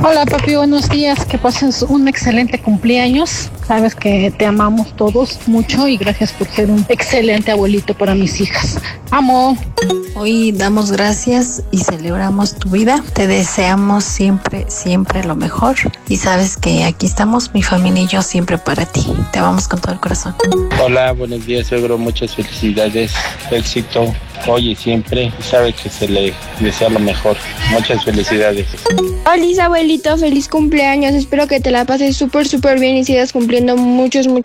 Hola papi, buenos días, que pases un excelente cumpleaños. Sabes que te amamos todos mucho y gracias por ser un excelente abuelito para mis hijas. Amo. Hoy damos gracias y celebramos tu vida. Te deseamos siempre, siempre lo mejor. Y sabes que aquí estamos, mi familia y yo, siempre para ti. Te amamos con todo el corazón. Hola, buenos días, suegro. Muchas felicidades, éxito hoy y siempre. Sabe que se le desea lo mejor. Muchas felicidades. Hola, abuelito, feliz cumpleaños. Espero que te la pases súper bien y sigas cumpliendo muchos